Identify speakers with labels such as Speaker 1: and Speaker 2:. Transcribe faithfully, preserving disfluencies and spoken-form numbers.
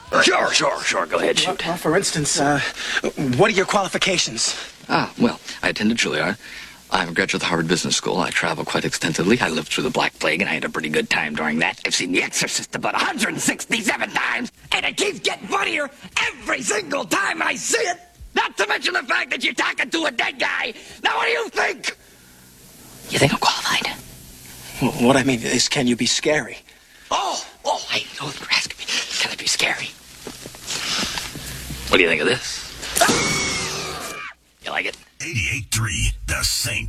Speaker 1: Sure, sure, sure. Go ahead, shoot.
Speaker 2: Well, for instance, uh, what are your qualifications?
Speaker 1: Ah, well, I attended Juilliard. I'm a graduate of the Harvard Business School. I travel quite extensively. I lived through the Black Plague, and I had a pretty good time during that. I've seen The Exorcist about one hundred sixty-seven times, and it keeps getting funnier every single time I see it. Not to mention the fact that you're talking to a dead guy. Now, what do you think? You think I'm qualified?
Speaker 2: Well, what I mean is, can you be scary?
Speaker 1: Oh, oh, I know what you're asking me. Can it be scary? What do you think of this? You like it?
Speaker 3: eighty-eight point three, The Saint.